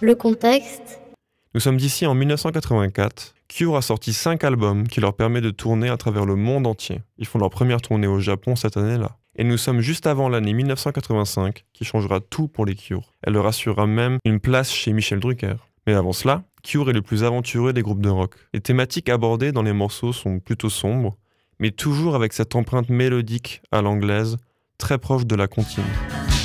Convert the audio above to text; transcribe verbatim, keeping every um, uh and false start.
Le contexte. Nous sommes d'ici en mille neuf cent quatre-vingt-quatre. Cure a sorti cinq albums qui leur permettent de tourner à travers le monde entier. Ils font leur première tournée au Japon cette année-là. Et nous sommes juste avant l'année mille neuf cent quatre-vingt-cinq, qui changera tout pour les Cure. Elle leur assurera même une place chez Michel Drucker. Mais avant cela, Cure est le plus aventureux des groupes de rock. Les thématiques abordées dans les morceaux sont plutôt sombres, mais toujours avec cette empreinte mélodique à l'anglaise, très proche de la comptine.